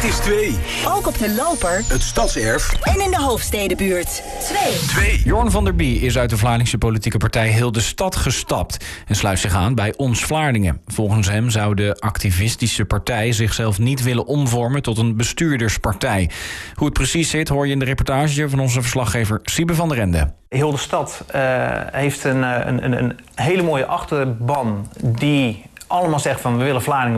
is 2. Ook op de loper. Het Stadserf. En in de Hoofdstedenbuurt. 2. Jorn van der Bie is uit de Vlaardingse politieke partij Heel de Stad gestapt en sluit zich aan bij Ons Vlaardingen. Volgens hem zou de activistische partij zichzelf niet willen omvormen tot een bestuurderspartij. Hoe het precies zit hoor je in de reportage van onze verslaggever Siebe van der Ende. Heel de Stad heeft een hele mooie achterban die allemaal zegt van we willen Vlaardingen